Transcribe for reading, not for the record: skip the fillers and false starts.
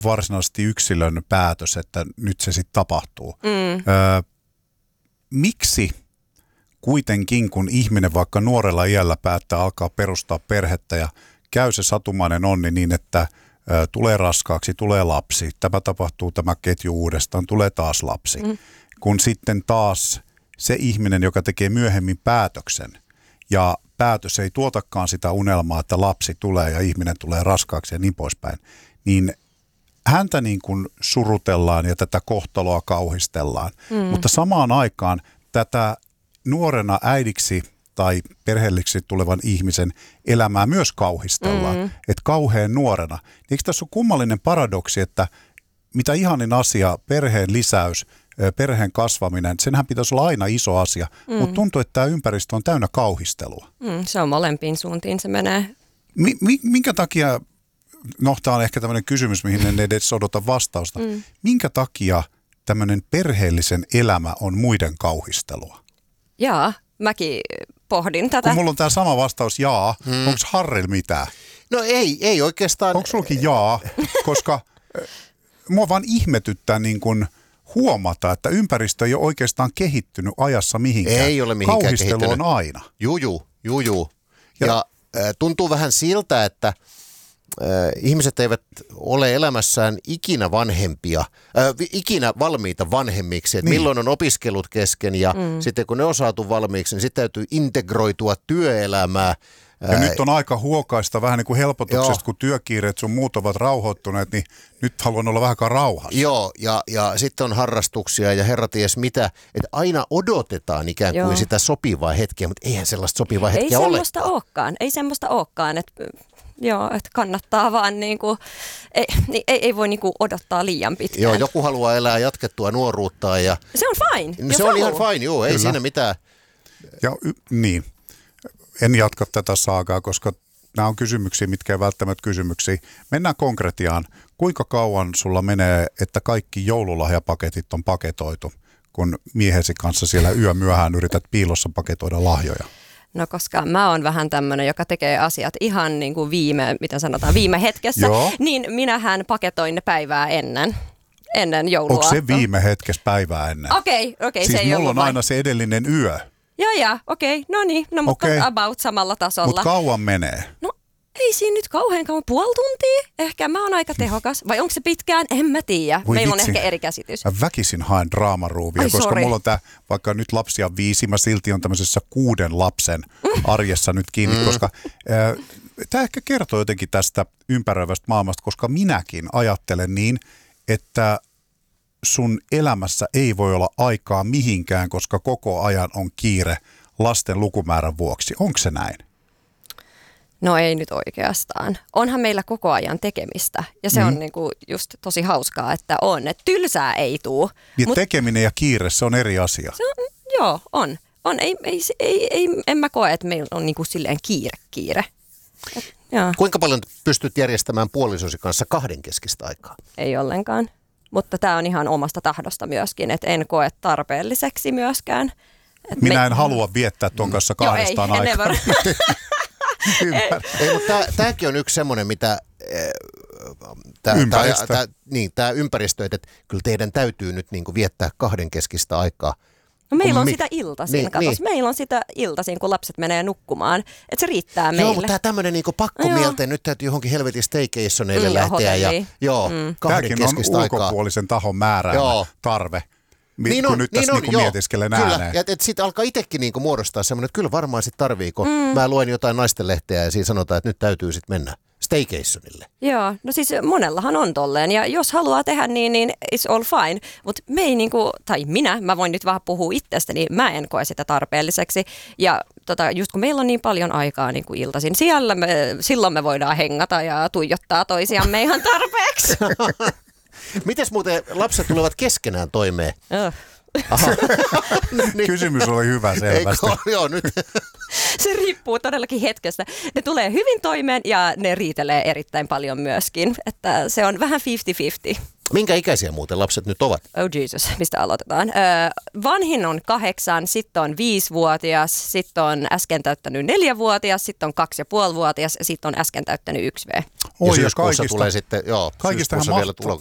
varsinaisesti yksilön päätös, että nyt se sitten tapahtuu. Miksi kuitenkin, kun ihminen vaikka nuorella iällä päättää alkaa perustaa perhettä ja käy se satumainen onni niin, että tulee raskaaksi, tulee lapsi, tämä tapahtuu tämä ketju uudestaan, tulee taas lapsi. Kun sitten taas se ihminen, joka tekee myöhemmin päätöksen ja päätös ei tuotakaan sitä unelmaa, että lapsi tulee ja ihminen tulee raskaaksi ja niin poispäin, niin häntä niin kuin surutellaan ja tätä kohtaloa kauhistellaan, mutta samaan aikaan tätä nuorena äidiksi tai perheelliksi tulevan ihmisen elämää myös kauhistellaan, että kauhean nuorena. Eikö tässä ole kummallinen paradoksi, että mitä ihanin asia, perheen lisäys, perheen kasvaminen, senhän pitäisi olla aina iso asia, mutta tuntuu, että tämä ympäristö on täynnä kauhistelua. Se on molempiin suuntiin, se menee. Minkä takia, no tämä on ehkä tämmöinen kysymys, mihin en edes odota vastausta, minkä takia tämmöinen perheellisen elämä on muiden kauhistelua? Jaa, mäkin pohdin tätä. Kun mulla on tämä sama vastaus jaa, onko Harrilla mitään? No ei oikeastaan. Onko sullakin jaa? Koska mua vaan ihmetyttää niin kuin huomata, että ympäristö ei ole oikeastaan kehittynyt ajassa mihinkään. Ei ole mihinkään kauhistelu kehittynyt. on aina. Juu. Ja tuntuu vähän siltä, että ihmiset eivät ole elämässään ikinä vanhempia, ikinä valmiita vanhemmiksi. Että milloin on opiskelut kesken ja sitten kun ne on saatu valmiiksi, niin sitten täytyy integroitua työelämää. Ja nyt on aika huokaista vähän niin kuin helpotuksesta, kun työkiireet sun muut ovat rauhoittuneet, niin nyt haluan olla vähän rauhassa. Joo, ja sitten on harrastuksia ja herra ties mitä, että aina odotetaan ikään kuin sitä sopivaa hetkeä, mutta eihän sellaista sopivaa hetkeä ole. Ei semmoista olekaan, että kannattaa vaan ei voi odottaa liian pitkään. Joo, joku haluaa elää jatkettua nuoruuttaan ja se on fine. Se on ihan fine, joo, ei siinä mitään. Ja niin. En jatka tätä saagaa, koska nämä on kysymyksiä, mitkä ei välttämättä kysymyksiä. Mennään konkretiaan. Kuinka kauan sulla menee, että kaikki joululahjapaketit on paketoitu, kun miehesi kanssa siellä yömyöhään yrität piilossa paketoida lahjoja? No koska mä oon vähän tämmöinen, joka tekee asiat ihan niin kuin viime hetkessä, niin minähän paketoin ne päivää ennen joulua. Onko se viime hetkessä päivää ennen? Okei, siis se ei mulla on aina se edellinen yö. Okei, no niin, mutta about samalla tasolla. Mutta kauan menee? No ei siinä nyt kauhean kauan, puoli tuntia. Ehkä mä oon aika tehokas, vai onko se pitkään, en mä tiedä. Meillä on ehkä eri käsitys. Mä väkisin haen draamaruuvia, koska mulla on vaikka nyt lapsia 5, mä silti on tämmöisessä 6 lapsen arjessa nyt kiinni, koska tämä ehkä kertoo jotenkin tästä ympäröivästä maailmasta, koska minäkin ajattelen niin, että sun elämässä ei voi olla aikaa mihinkään, koska koko ajan on kiire lasten lukumäärän vuoksi. Onko se näin? No ei nyt oikeastaan. Onhan meillä koko ajan tekemistä ja se on niinku just tosi hauskaa, että on. Et tylsää ei tule. Niin tekeminen ja kiire, se on eri asia. On. En mä koe, että meillä on niinku silleen kiire. Kuinka paljon pystyt järjestämään puolisosi kanssa kahdenkeskistä aikaa? Ei ollenkaan. Mutta tämä on ihan omasta tahdosta myöskin, että en koe tarpeelliseksi myöskään. Minä en halua viettää tuon kanssa kahdestaan aikaa. Ei, mutta tämäkin on yksi semmoinen, mitä tämä ympäristö, että kyllä teidän täytyy nyt niinku viettää kahdenkeskistä aikaa. No meillä on sitä iltaisin, Meillä on sitä iltaisin, kun lapset menee nukkumaan, että se riittää meille. Joo, mutta tämmöinen niinku pakkomielteen, nyt täytyy johonkin helvetin staycationeille lähteä ja kahdenkeskistä aikaa. Tämäkin on ulkopuolisen tahon määräämä tarve. Kun nyt tässä mietiskelen ääneen. Kyllä, että sitten alkaa itsekin niinku muodostaa semmoinen, että kyllä varmaan sitten tarvii, kun mä luen jotain naistenlehteä ja siinä sanotaan, että nyt täytyy sitten mennä staycationille. Joo, no siis monellahan on tolleen ja jos haluaa tehdä niin it's all fine, mutta me ei mä voin nyt vähän puhua itsestäni, mä en koe sitä tarpeelliseksi ja just kun meillä on niin paljon aikaa niin kuin iltaisin, silloin me voidaan hengata ja tuijottaa toisiamme ihan tarpeeksi. Mites muuten lapset tulevat keskenään toimeen? Kysymys oli hyvä selvästi. Joo, nyt. Se riippuu todellakin hetkestä. Ne tulee hyvin toimeen ja ne riitelee erittäin paljon myöskin. Että se on vähän 50-50. Minkä ikäisiä muuten lapset nyt ovat? Oh Jesus, mistä aloitetaan? Vanhin on 8, sitten on 5-vuotias, sitten on äsken täyttänyt 4-vuotias, sitten on 2,5-vuotias ja sitten on äsken täyttänyt 1V. Ja syyskuussa tulee sitten, kaikistahan vielä